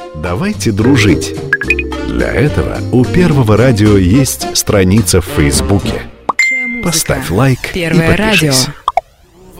Давайте дружить. Для этого у Первого радио есть страница в Фейсбуке. Поставь лайк и Первое радио. подпишись.